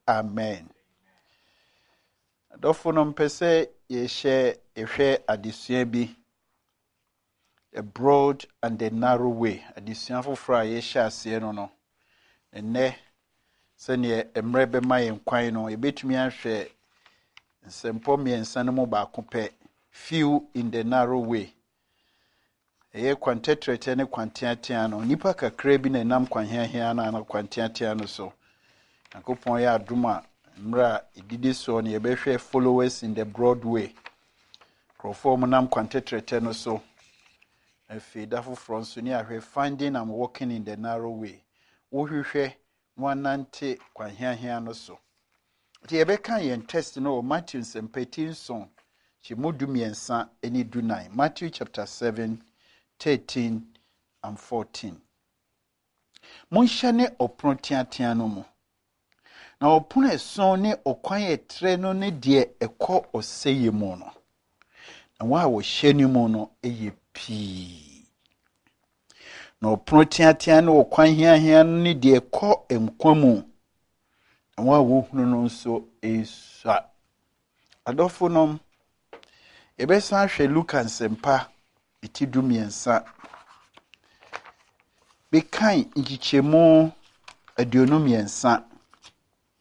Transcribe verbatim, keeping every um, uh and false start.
Amen. Adofo no mpese ye share ehwe adesua bi, a broad and a narrow way. Adesua foforo a ye share ase no no. Enne se ne emre be ma yen kwan no ebetumi ahwe nsempo miensa no mo ba kope few in the narrow way. Eye kwantetrete ne kwantiatia no nipa kakra bi na nam kwanhiahia na na kwantiatia no so. Akopon ya aduma mra ididi so ne ebehwe followers in the broad way. Perform nam kwantetrete no so. Efi da foforo so ni ahwe finding and walking in the narrow way. Wo hwehwe nwanante kwanhiahia no so. Ti ebeka yen test no Matthew seventeen so. Chimudu miensa eni du nine. Matthew chapter seven, thirteen and fourteen. Monshane oprontiatia no mo. Na opun eson ne okwan etre no ne de ekọ oseye mo no. Na wa wo hyeni mo no eye pii. Na oprontiatia no okwan hiahia no ne de ekọ emkwamu. Na wa wo hunu no nso esa. Adofo nom ebesa hwe Luka nsempa itidu miensa. Bekan njichemu aduonu miensa.